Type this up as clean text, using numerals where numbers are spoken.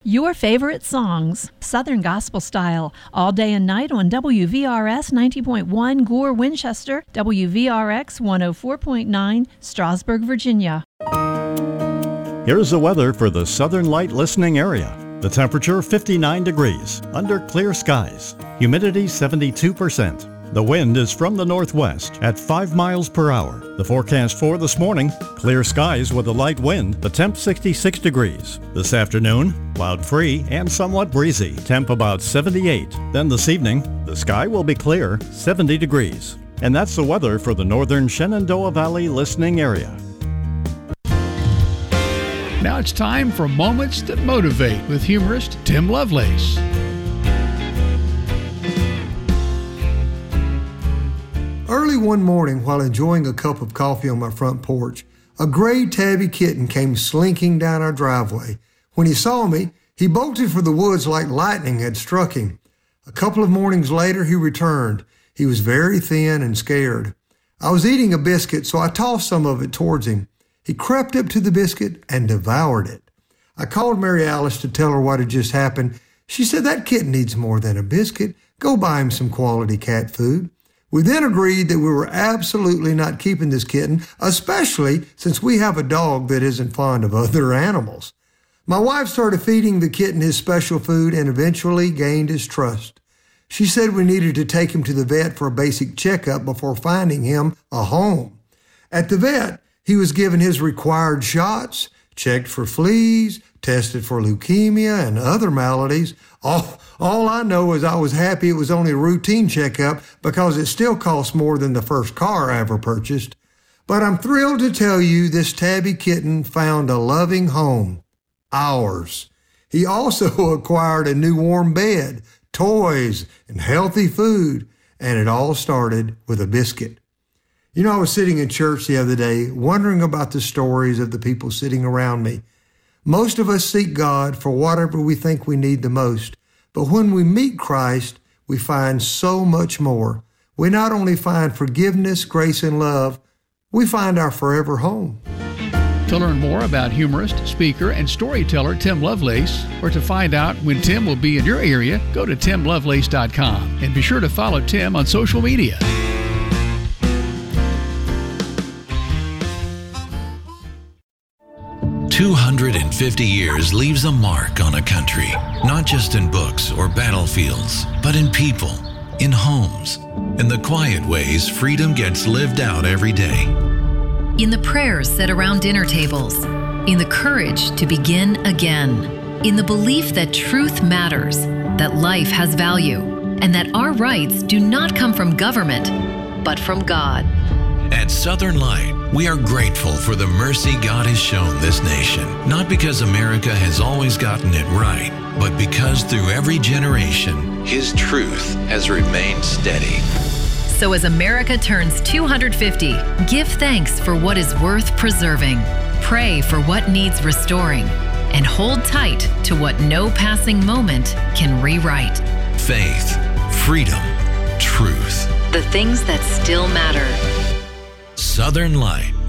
Your favorite songs, Southern Gospel Style, all day and night on WVRS 90.1 Gore, Winchester, WVRX 104.9 Strasburg, Virginia. Here's the weather for the Southern Light listening area. The temperature 59 degrees, under clear skies. Humidity 72%. The wind is from the northwest at 5 miles per hour. The forecast for this morning, clear skies with a light wind, the temp 66 degrees. This afternoon, cloud-free and somewhat breezy, temp about 78. Then this evening, the sky will be clear, 70 degrees. And that's the weather for the northern Shenandoah Valley listening area. Now it's time for Moments That Motivate with humorist Tim Lovelace. Early one morning, while enjoying a cup of coffee on my front porch, a gray tabby kitten came slinking down our driveway. When he saw me, he bolted for the woods like lightning had struck him. A couple of mornings later, he returned. He was very thin and scared. I was eating a biscuit, so I tossed some of it towards him. He crept up to the biscuit and devoured it. I called Mary Alice to tell her what had just happened. She said, "That kitten needs more than a biscuit. Go buy him some quality cat food." We then agreed that we were absolutely not keeping this kitten, especially since we have a dog that isn't fond of other animals. My wife started feeding the kitten his special food and eventually gained his trust. She said we needed to take him to the vet for a basic checkup before finding him a home. At the vet, he was given his required shots, checked for fleas, tested for leukemia and other maladies. All I know is I was happy it was only a routine checkup because it still cost more than the first car I ever purchased. But I'm thrilled to tell you this tabby kitten found a loving home. Ours. He also acquired a new warm bed, toys, and healthy food, and it all started with a biscuit. You know, I was sitting in church the other day wondering about the stories of the people sitting around me. Most of us seek God for whatever we think we need the most, but when we meet Christ, we find so much more. We not only find forgiveness, grace, and love, we find our forever home. To learn more about humorist, speaker, and storyteller Tim Lovelace, or to find out when Tim will be in your area, go to timlovelace.com and be sure to follow Tim on social media. 250 years leaves a mark on a country, not just in books or battlefields, but in people, in homes, in the quiet ways freedom gets lived out every day. In the prayers said around dinner tables, in the courage to begin again, in the belief that truth matters, that life has value, and that our rights do not come from government, but from God. At Southern Light, we are grateful for the mercy God has shown this nation, not because America has always gotten it right, but because through every generation, His truth has remained steady. So as America turns 250, give thanks for what is worth preserving, pray for what needs restoring, and hold tight to what no passing moment can rewrite. Faith, freedom, truth. The things that still matter. Southern Light.